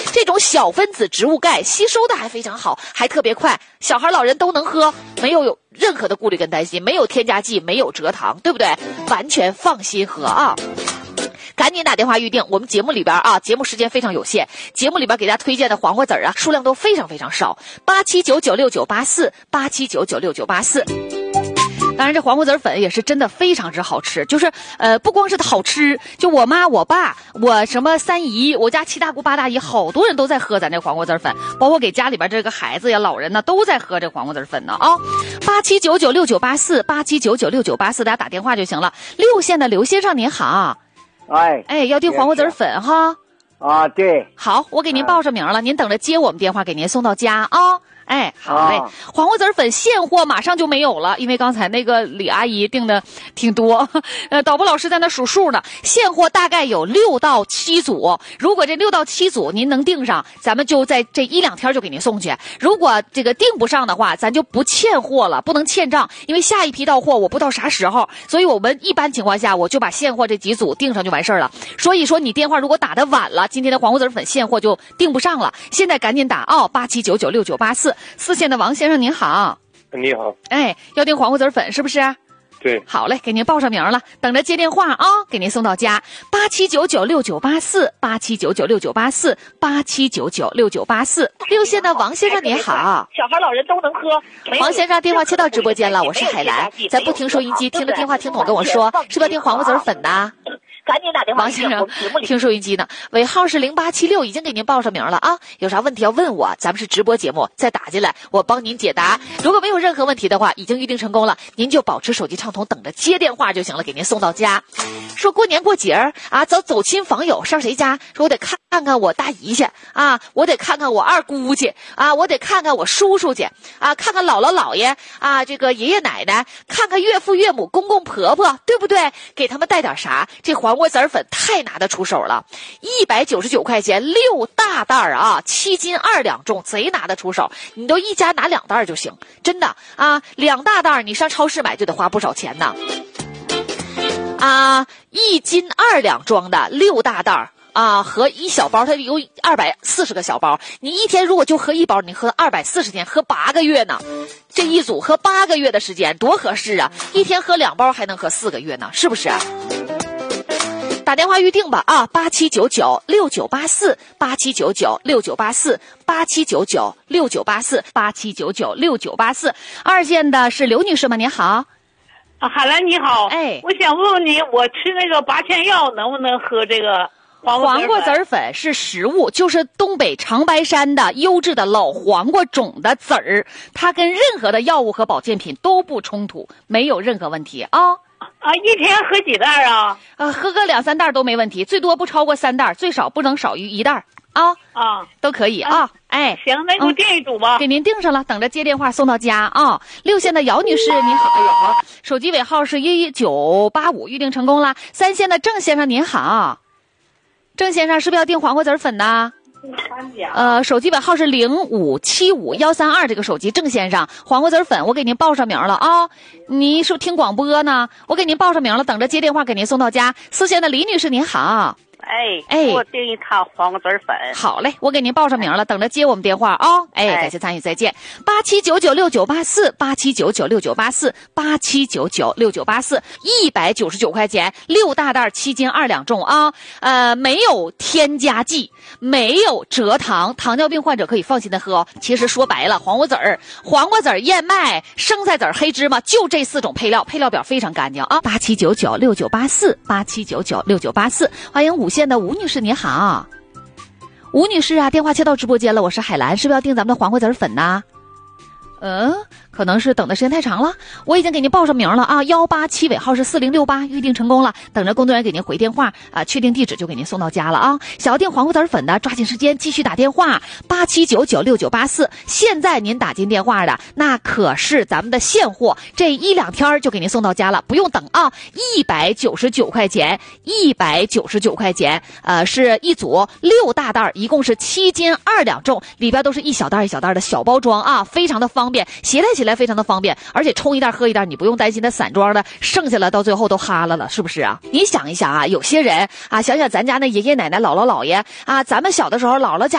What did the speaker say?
这种小分子植物钙吸收的还非常好，还特别快，小孩老人都能喝，没有任何的顾虑跟担心，没有添加剂，没有蔗糖，对不对？完全放心喝啊！赶紧打电话预定，我们节目里边啊，节目时间非常有限，节目里边给大家推荐的黄瓜籽啊，数量都非常非常少，87996984，87996984。当然，这黄瓜籽粉也是真的非常之好吃，就是不光是好吃，就我妈、我爸、我什么三姨，我家七大姑八大姨，好多人都在喝咱这黄瓜籽粉，包括给家里边这个孩子呀、老人呢，都在喝这黄瓜籽粉呢啊！87996984，87996984，大家打电话就行了。6线的刘先生您好，哎，要订黄瓜籽粉哈？ 啊，对。 好，我给您报上名了，您等着接我们电话，给您送到家啊。哎，好嘞，黄瓜籽粉现货马上就没有了，因为刚才那个李阿姨订的挺多，导播老师在那数数呢，现货大概有6到7组，如果这6到7组您能订上，咱们就在这1-2天就给您送去，如果这个订不上的话，咱就不欠货了，不能欠账，因为下一批到货我不知道啥时候，所以我们一般情况下我就把现货这几组订上就完事儿了，所以说你电话如果打得晚了，今天的黄瓜籽粉现货就订不上了，现在赶紧打啊，87996984。4线的王先生您好。 你好。 哎，要订黄瓜籽粉是不是？ 对。 好嘞，给您报上名了，等着接电话啊，给您送到家。87996984，87996984，87996984。6线的王先生您好。 小孩老人都能喝。 王先生电话切到直播间了，我是海兰，咱不听收音机，听着电话听筒跟我说，是不是要订黄瓜籽粉的？ 赶紧打电话。 王先生听收音机呢，尾号是0876，已经给您报上名了啊！有啥问题要问我，咱们是直播节目，再打进来，我帮您解答。如果没有任何问题的话，已经预定成功了，您就保持手机畅通，等着接电话就行了，给您送到家。说过年过节啊，走亲访友，上谁家？说我得看看我大姨去啊，我得看看我二姑去啊，我得看看我叔叔去啊，看看姥姥姥爷啊，这个爷爷奶奶，看看岳父岳母、公公婆婆，对不对？给他们带点啥？这黄瓜籽粉太拿得出手了，199块钱6大袋啊，7斤2两重，贼拿得出手。你都一家拿2袋就行，真的啊，2大袋你上超市买就得花不少钱呢。1斤2两装的6大袋啊，和一小包，它有240个小包，你一天如果就喝1包，你喝240天，喝8个月呢。这一组喝8个月的时间多合适啊，一天喝2包还能喝4个月呢，是不是？打电话预定吧啊，87996984，87996984，87996984，87996984。2线的是刘女士吗？您好。 海兰你好。 哎， 我想问问你，我吃那个拔前药能不能喝这个黄瓜籽粉？是食物，就是东北长白山的优质的老黄瓜种的籽儿，它跟任何的药物和保健品都不冲突，没有任何问题啊。 一天喝几袋啊？ 喝个2-3袋都没问题，最多不超过3袋，最少不能少于1袋啊。都可以啊。哎， 行，那给我订一组吧。 给您订上了，等着接电话送到家啊。6线的姚女士您好。哎呦，手机尾号是11985，预定成功了。3线的郑先生您好。郑先生是不是要订黄瓜籽粉呢？手机尾号是0575132，这个手机郑先生，黄瓜籽粉我给您报上名了啊。您是不是听广播呢？我给您报上名了，等着接电话给您送到家。4线的李女士您好。 哎，我订一套黄瓜籽粉。 好嘞，我给您报上名了，等着接我们电话啊。感谢参与，再见。87996984，87996984，87996984，199块钱6大袋7斤2两重啊。没有添加剂，没有蔗糖，糖尿病患者可以放心的喝哦。其实说白了，黄瓜籽、燕麦、生菜籽、黑芝麻，就这4种配料，配料表非常干净啊。87996984，87996984，欢迎5线的吴女士，你好。吴女士啊，电话接到直播间了，我是海兰，是不是要订咱们的黄瓜籽粉呢？可能是等的时间太长了，我已经给您报上名了啊，187尾号是4068，预定成功了，等着工作人员给您回电话啊，确定地址就给您送到家了啊。想要订黄瓜籽粉的，抓紧时间继续打电话，87996984。现在您打进电话的那可是咱们的现货，这1-2天就给您送到家了，不用等啊。199块钱，199块钱，是一组6大袋，一共是7斤2两重，里边都是一小袋一小袋的小包装啊，非常的方便，携带起来非常的方便，而且冲一袋喝一袋，你不用担心它散装的剩下了到最后都哈了，是不是啊？你想一想啊，有些人啊，想想咱家那爷爷奶奶姥姥姥爷啊，咱们小的时候姥姥家